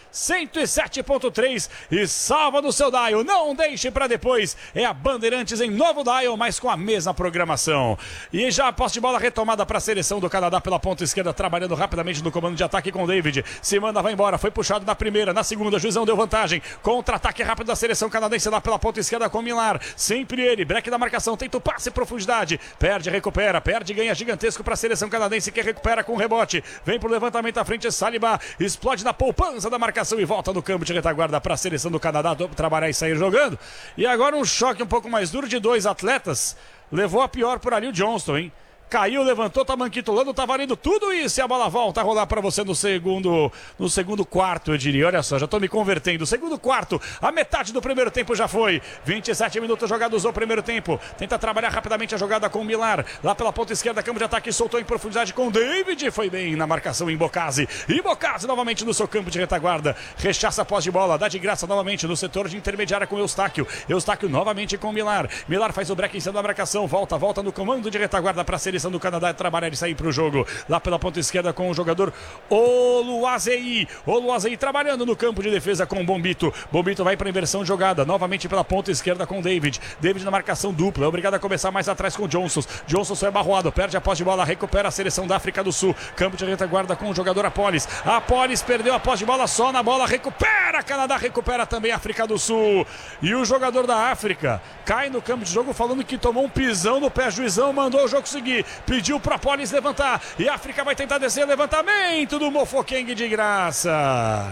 107.3 e salva no seu dial. Não deixe para depois. É a Bandeirantes em novo dial, mas com a mesma programação. E já a posse de bola retomada para a seleção do Canadá pela ponta esquerda, trabalhando rapidamente no comando de ataque com o David. Se manda, vai embora, foi puxado na primeira, na segunda, Juizão deu vantagem. Contra-ataque rápido da seleção canadense lá pela ponta esquerda com Millar. Sempre ele, break da marcação, tenta o passe em profundidade. Perde, recupera, perde, ganha gigantesco para a seleção canadense que recupera com rebote. Vem pro levantamento à frente, Saliba explode na poupança da marcação e volta no campo de retaguarda para a seleção do Canadá trabalhar e sair jogando. E agora um choque um pouco mais duro de 2 atletas. Levou a pior por ali o Johnston, hein? Caiu, levantou, tá manquitulando, tá valendo tudo isso e a bola volta a rolar para você no segundo quarto, eu diria. Olha só, já tô me convertendo. Segundo quarto, a metade do primeiro tempo já foi. 27 minutos jogados no primeiro tempo. Tenta trabalhar rapidamente a jogada com o Millar. Lá pela ponta esquerda, campo de ataque, soltou em profundidade com o David. Foi bem na marcação em Bocase. E Bocase novamente no seu campo de retaguarda. Rechaça a posse de bola, dá de graça novamente no setor de intermediária com Eustáquio. Eustáquio novamente com o Millar. Millar faz o break em cima da marcação. Volta no comando de retaguarda para a seleção do Canadá trabalhar e sair para o jogo. Lá pela ponta esquerda com o jogador Oluwaseyi. Oluwaseyi trabalhando no campo de defesa com o Bombito. Bombito vai para inversão de jogada. Novamente pela ponta esquerda com o David. David na marcação dupla. É obrigado a começar mais atrás com o Johnson. Johnson só é barroado. Perde a posse de bola. Recupera a seleção da África do Sul. Campo de retaguarda com o jogador Apolis. Apolis perdeu a posse de bola só na bola. Recupera. Canadá recupera também a África do Sul. E o jogador da África cai no campo de jogo falando que tomou um pisão no pé. Juizão mandou o jogo seguir. Pediu para Apolis levantar. E a África vai tentar descer. Levantamento do Mofokeng de graça.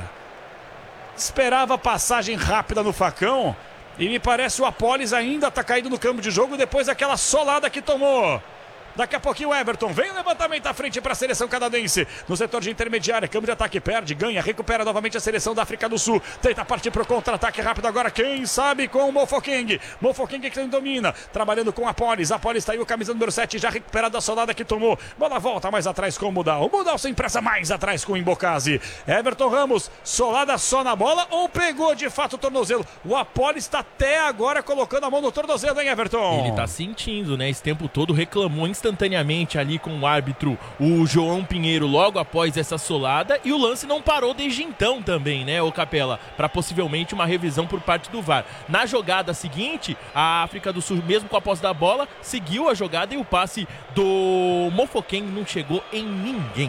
Esperava passagem rápida no facão. E me parece o Apolis ainda está caído no campo de jogo depois daquela solada que tomou. Daqui a pouquinho o Everton vem o levantamento à frente para a seleção canadense. No setor de intermediária, campo de ataque, perde, ganha, recupera novamente a seleção da África do Sul. Tenta partir para o contra-ataque rápido agora, quem sabe com o Mofokeng. Mofokeng que domina, trabalhando com Apolis. Apolis está aí o camisa número 7, já recuperado a solada que tomou. Bola volta mais atrás com o Mudal. O Mudal sem pressa mais atrás com o Imbocase. Everton Ramos, solada só na bola ou pegou de fato o tornozelo? O Apolis está até agora colocando a mão no tornozelo, hein, Everton? Ele está sentindo, né? Esse tempo todo reclamou instantaneamente ali com o árbitro, o João Pinheiro, logo após essa solada, e o lance não parou desde então também, né, o Capela, para possivelmente uma revisão por parte do VAR. Na jogada seguinte, a África do Sul, mesmo com a posse da bola, seguiu a jogada e o passe do Mofokeng não chegou em ninguém.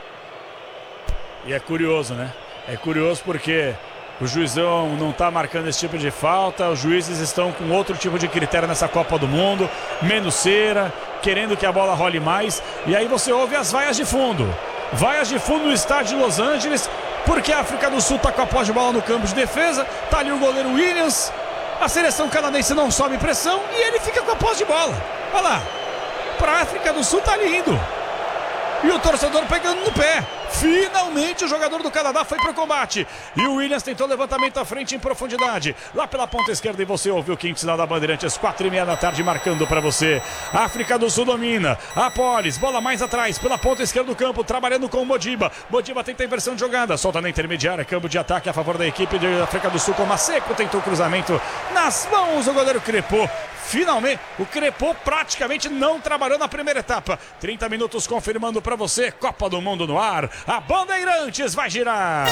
E é curioso, né? É curioso porque o juizão não está marcando esse tipo de falta, os juízes estão com outro tipo de critério nessa Copa do Mundo, menos cera, querendo que a bola role mais, e aí você ouve as vaias de fundo. Vaias de fundo no estádio de Los Angeles, porque a África do Sul está com a posse de bola no campo de defesa. Tá ali o goleiro Williams. A seleção canadense não sobe pressão e ele fica com a posse de bola. Olha lá. Para a África do Sul tá lindo. E o torcedor pegando no pé. Finalmente o jogador do Canadá foi pro combate. E o Williams tentou levantamento à frente em profundidade. Lá pela ponta esquerda, e você ouviu o quinto sinal da Bandeirantes, 4h30 da tarde, marcando para você. África do Sul domina. Apolis, bola mais atrás, pela ponta esquerda do campo, trabalhando com o Modiba. Modiba tenta a inversão de jogada, solta na intermediária, campo de ataque a favor da equipe de África do Sul com Maseco. Tentou o cruzamento nas mãos do goleiro Crepô. Finalmente, o Crepô praticamente não trabalhou na primeira etapa. 30 minutos confirmando para você, Copa do Mundo no ar. A Bandeirantes vai girar.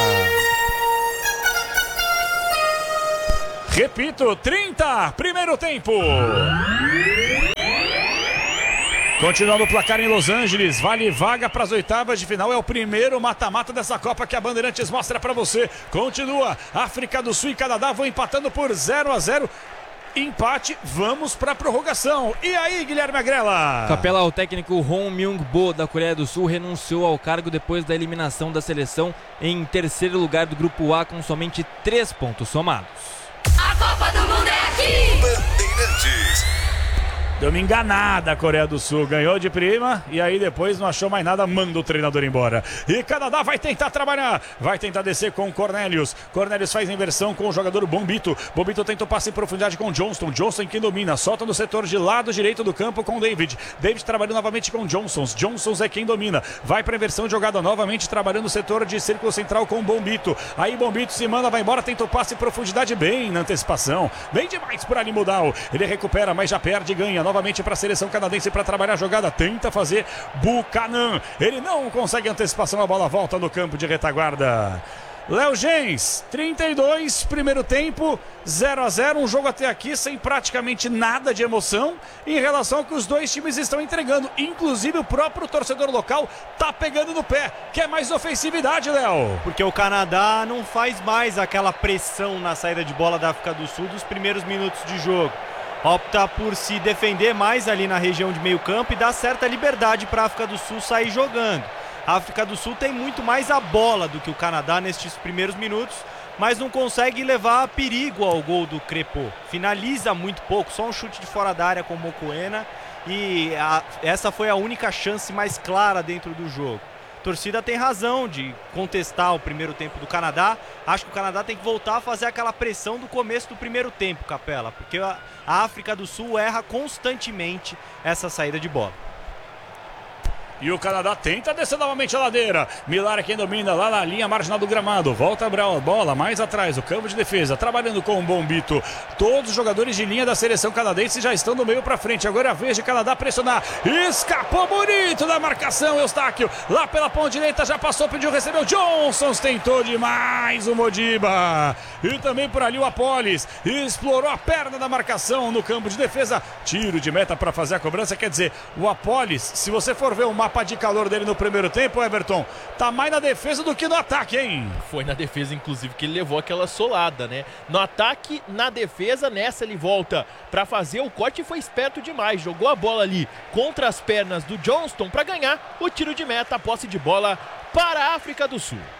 Repito, 30, primeiro tempo. Continuando o placar em Los Angeles, vale vaga para as oitavas de final. É o primeiro mata-mata dessa Copa que a Bandeirantes mostra para você. Continua, África do Sul e Canadá vão empatando por 0-0. Empate, vamos para a prorrogação. E aí, Guilherme Agrela? Capela, o técnico Hong Myung-bo da Coreia do Sul renunciou ao cargo depois da eliminação da seleção em terceiro lugar do Grupo A com somente 3 pontos somados. A Copa do Mundo é aqui! Bandeirantes. Deu uma enganada a Coreia do Sul, ganhou de prima e aí depois não achou mais nada, manda o treinador embora. E Canadá vai tentar trabalhar, vai tentar descer com o Cornelius. Cornelius faz a inversão com o jogador Bombito. Bombito tenta o passe em profundidade com o Johnston. Johnston quem domina, solta no setor de lado direito do campo com o David. David trabalhando novamente com o Johnsons. Johnsons é quem domina, vai para a inversão de jogada novamente, trabalhando no setor de círculo central com o Bombito. Aí Bombito se manda, vai embora, tenta o passe em profundidade bem na antecipação. Bem demais por ali Mudal. Ele recupera, mas já perde e ganha. Novamente para a seleção canadense para trabalhar a jogada, tenta fazer Buchanan, ele não consegue antecipação, a bola volta no campo de retaguarda. Léo Gens, 32, primeiro tempo, 0-0, um jogo até aqui sem praticamente nada de emoção em relação ao que os dois times estão entregando, inclusive o próprio torcedor local tá pegando no pé, quer mais ofensividade, Léo. Porque o Canadá não faz mais aquela pressão na saída de bola da África do Sul dos primeiros minutos de jogo. Opta por se defender mais ali na região de meio campo e dá certa liberdade para a África do Sul sair jogando. A África do Sul tem muito mais a bola do que o Canadá nestes primeiros minutos, mas não consegue levar perigo ao gol do Crepô. Finaliza muito pouco, só um chute de fora da área com o Mokoena e essa foi a única chance mais clara dentro do jogo. A torcida tem razão de contestar o primeiro tempo do Canadá. Acho que o Canadá tem que voltar a fazer aquela pressão do começo do primeiro tempo, Capela, porque a África do Sul erra constantemente essa saída de bola. E o Canadá tenta descer novamente a ladeira. Millar é quem domina lá na linha marginal do gramado. Volta a bola mais atrás, o campo de defesa, trabalhando com o Bombito. Todos os jogadores de linha da seleção canadense já estão do meio para frente. Agora é a vez de Canadá pressionar. Escapou bonito da marcação, Eustáquio. Lá pela ponta direita já passou, pediu, recebeu. Johnson tentou demais o Modiba. E também por ali o Apolis. Explorou a perna da marcação no campo de defesa. Tiro de meta para fazer a cobrança. Quer dizer, o Apolis, se você for ver o mapa de calor dele no primeiro tempo, Everton, tá mais na defesa do que no ataque, hein? Foi na defesa, inclusive, que ele levou aquela solada, né? No ataque, na defesa, nessa ele volta pra fazer o corte e foi esperto demais. Jogou a bola ali contra as pernas do Johnston pra ganhar o tiro de meta, a posse de bola para a África do Sul.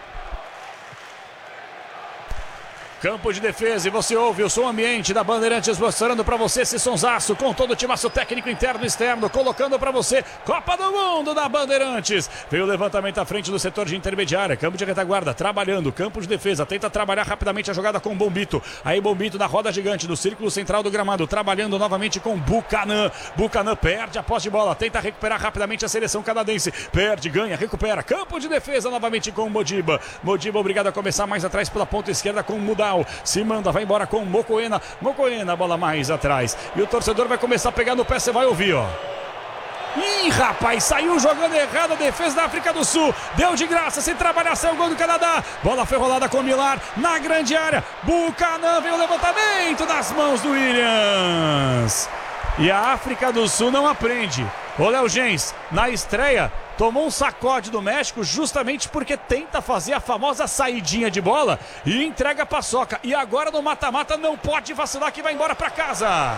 Campo de defesa e você ouve o som ambiente da Bandeirantes mostrando para você esse sonsaço com todo o timaço técnico interno e externo, colocando para você Copa do Mundo da Bandeirantes. Veio o levantamento à frente do setor de intermediária, campo de retaguarda, trabalhando, campo de defesa, tenta trabalhar rapidamente a jogada com o Bombito. Aí Bombito na roda gigante do círculo central do gramado, trabalhando novamente com Buchanan. Buchanan perde a posse de bola, tenta recuperar rapidamente a seleção canadense. Perde, ganha, recupera, campo de defesa novamente com o Modiba. Modiba obrigado a começar mais atrás pela ponta esquerda com o Mudal. Se manda, vai embora com o Mokoena. Mokoena, bola mais atrás. E o torcedor vai começar a pegar no pé, você vai ouvir, ó. Ih, rapaz, saiu jogando errado a defesa da África do Sul. Deu de graça, sem trabalhação, gol do Canadá. Bola foi rolada com o Millar na grande área. Buchanan veio o levantamento nas mãos do Williams. E a África do Sul não aprende. O Léo Gens, na estreia, tomou um sacode do México justamente porque tenta fazer a famosa saidinha de bola e entrega a paçoca. E agora no mata-mata não pode vacilar que vai embora para casa.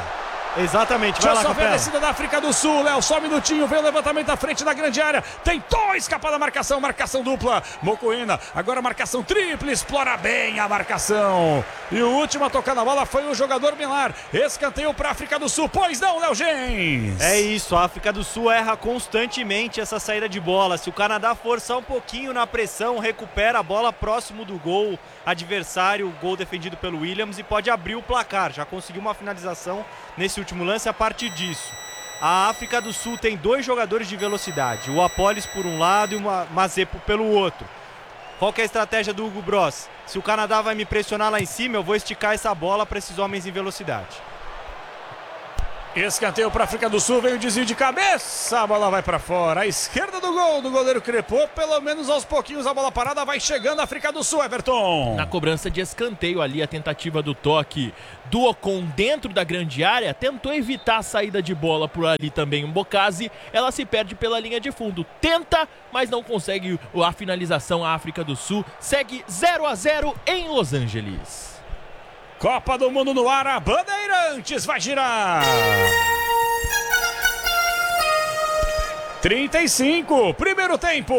Exatamente, vai lá, Deixa eu só ver a Capela. descida da África do Sul, Léo, só um minutinho, vem o levantamento à frente da grande área, tentou escapar da marcação dupla, Mokoena, agora marcação tripla, explora bem a marcação, e o último a tocar na bola foi o jogador Milar, escanteio para a África do Sul, pois não, Léo Gens? É isso, a África do Sul erra constantemente essa saída de bola, se o Canadá forçar um pouquinho na pressão, recupera a bola próximo do gol adversário, o gol defendido pelo Williams, e pode abrir o placar, já conseguiu uma finalização nesse último lance a partir disso. A África do Sul tem 2 jogadores de velocidade, o Apolis por um lado e o Mazepo pelo outro. Qual que é a estratégia do Hugo Bross? Se o Canadá vai me pressionar lá em cima, eu vou esticar essa bola para esses homens em velocidade. Escanteio para a África do Sul, vem o desvio de cabeça, a bola vai para fora, à esquerda do gol do goleiro Crepô, pelo menos aos pouquinhos a bola parada vai chegando a África do Sul, Everton. Na cobrança de escanteio ali, a tentativa do toque do Ocon dentro da grande área, tentou evitar a saída de bola por ali também o Mbokasi, ela se perde pela linha de fundo, tenta, mas não consegue a finalização, a África do Sul segue 0-0 em Los Angeles. Copa do Mundo no ar, a Bandeirantes vai girar. 35, primeiro tempo.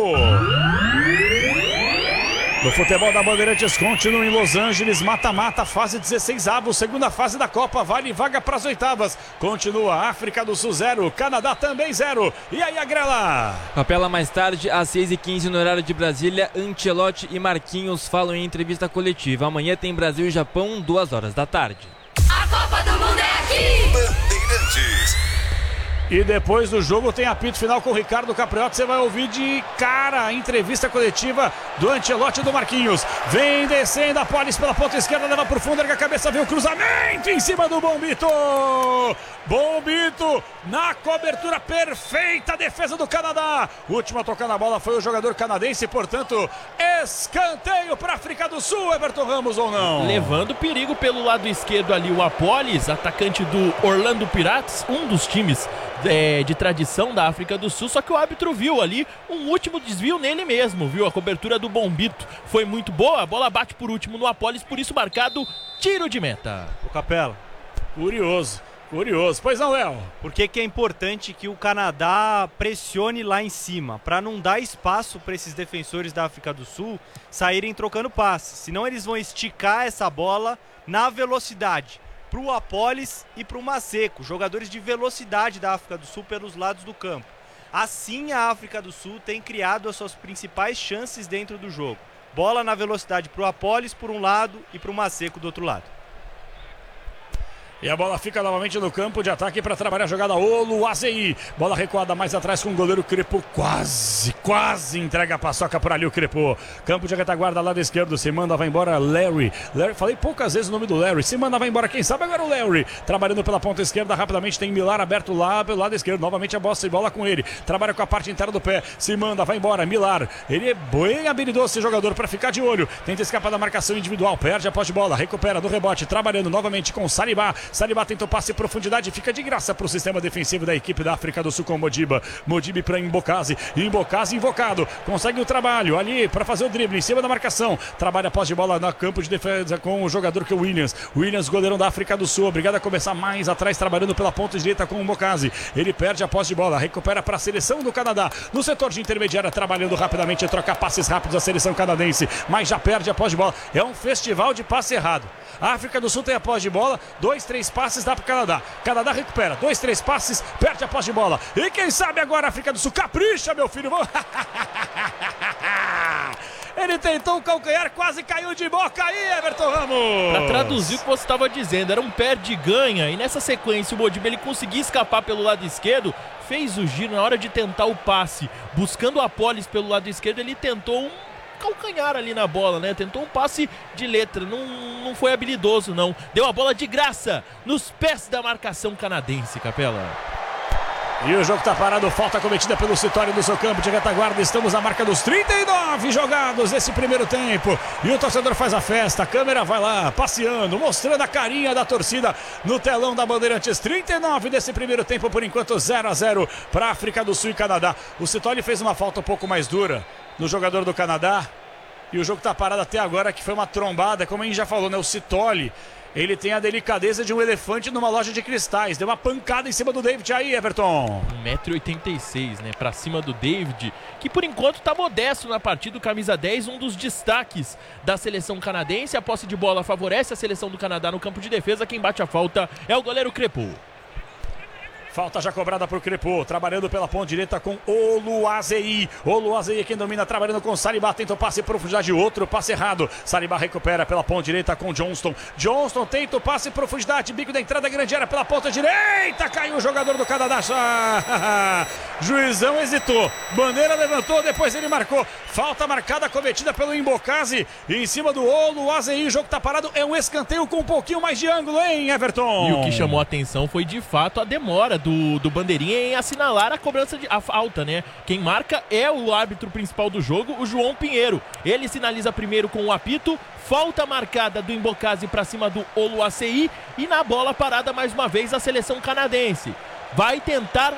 No futebol da Bandeirantes continua em Los Angeles, mata-mata, fase 16avos, segunda fase da Copa, vale vaga para as oitavas. Continua África do Sul 0, Canadá também 0. E aí, Agrela? Capela, mais tarde, às 6h15 no horário de Brasília, Ancelotti e Marquinhos falam em entrevista coletiva. Amanhã tem Brasil e Japão, 2h da tarde. A Copa do Mundo é aqui! Bandeirantes. E depois do jogo tem apito final com o Ricardo Capriotti. Você vai ouvir de cara a entrevista coletiva do Ancelotti e do Marquinhos. Vem descendo a Polis pela ponta esquerda, leva por fundo, erga a cabeça, vem o cruzamento em cima do Bombito. Bombito na cobertura perfeita, defesa do Canadá. O último a tocar na bola foi o jogador canadense, portanto, escanteio para a África do Sul, Everton Ramos ou não? Levando perigo pelo lado esquerdo ali o Apolis, atacante do Orlando Pirates, um dos times de tradição da África do Sul, só que o árbitro viu ali um último desvio nele mesmo, viu? A cobertura do Bombito foi muito boa, a bola bate por último no Apolis, por isso marcado tiro de meta. O Capela. Curioso. Pois não, Léo? Por que é importante que o Canadá pressione lá em cima? Para não dar espaço para esses defensores da África do Sul saírem trocando passes. Senão eles vão esticar essa bola na velocidade. Para o Apolis e para o Mazepo, jogadores de velocidade da África do Sul pelos lados do campo. Assim a África do Sul tem criado as suas principais chances dentro do jogo. Bola na velocidade para o Apolis por um lado e para o Mazepo do outro lado. E a bola fica novamente no campo de ataque para trabalhar a jogada Oluwaseyi. Bola recuada mais atrás com o goleiro Crepô. Quase entrega a paçoca por ali o Crepô. Campo de retaguarda, lado esquerdo. Se manda, vai embora Larry. Falei poucas vezes o nome do Larry. Se manda, vai embora. Quem sabe agora o Larry. Trabalhando pela ponta esquerda. Rapidamente tem Milar aberto lá pelo lado esquerdo. Novamente a bola com ele. Trabalha com a parte interna do pé. Se manda, vai embora. Milar. Ele é bem habilidoso esse jogador para ficar de olho. Tenta escapar da marcação individual. Perde a posse de bola. Recupera do rebote. Trabalhando novamente com Saliba. Saliba tenta o passe em profundidade, fica de graça para o sistema defensivo da equipe da África do Sul com Modiba. Modiba para Mbokasi. Mbokasi invocado. Consegue o trabalho ali para fazer o drible em cima da marcação. Trabalha a posse de bola no campo de defesa com o jogador que é o Williams. Williams, goleirão da África do Sul. Obrigado a começar mais atrás, trabalhando pela ponta direita com o Mbokasi. Ele perde a posse de bola, recupera para a seleção do Canadá. No setor de intermediária, trabalhando rapidamente, troca passes rápidos a seleção canadense, mas já perde a posse de bola. É um festival de passe errado. A África do Sul tem a posse de bola, 2, 3 passes dá para o Canadá. Canadá recupera, 2, 3 passes, perde a posse de bola. E quem sabe agora a África do Sul capricha, meu filho. Ele tentou o calcanhar, quase caiu de boca aí, Everton Ramos. Para traduzir o que você estava dizendo, era um perde-ganha. E nessa sequência o Modiba ele conseguia escapar pelo lado esquerdo, fez o giro na hora de tentar o passe. Buscando o Apolis pelo lado esquerdo, ele tentou um calcanhar ali na bola, né? Tentou um passe de letra, não foi habilidoso, não. Deu a bola de graça nos pés da marcação canadense, Capela. E o jogo está parado, falta cometida pelo Citório do seu campo de retaguarda. Estamos na marca dos 39 jogados nesse primeiro tempo. E o torcedor faz a festa, a câmera vai lá, passeando, mostrando a carinha da torcida no telão da Bandeirantes. 39 desse primeiro tempo, por enquanto 0-0 para a África do Sul e Canadá. O Citório fez uma falta um pouco mais dura no jogador do Canadá. E o jogo está parado até agora, que foi uma trombada, como a gente já falou, né? O Citório, Ele tem a delicadeza de um elefante numa loja de cristais. Deu uma pancada em cima do David aí, Everton. 1,86 m, né? Pra cima do David, que por enquanto tá modesto na partida. Camisa 10, um dos destaques da seleção canadense. A posse de bola favorece a seleção do Canadá no campo de defesa. Quem bate a falta é o goleiro Crépeau. Falta já cobrada por Crépeau, trabalhando pela ponta direita com Oluwaseyi. Oluwaseyi é quem domina, trabalhando com Saliba, tenta o passe em profundidade, outro passe errado. Saliba recupera pela ponta direita com Johnston. Johnston tenta o passe em profundidade, bico da entrada, grande área pela ponta direita. Caiu o jogador do Canadá. Juizão hesitou, bandeira levantou, depois ele marcou. Falta marcada, cometida pelo Mbokasi em cima do Oluwaseyi. O jogo tá parado, é um escanteio com um pouquinho mais de ângulo, hein, Everton? E o que chamou a atenção foi de fato a demora do bandeirinha em assinalar a cobrança de a falta, né? Quem marca é o árbitro principal do jogo, o João Pinheiro. Ele sinaliza primeiro com o apito, falta marcada do Mbokasi para cima do Oluwaseyi e na bola parada mais uma vez a seleção canadense. Vai tentar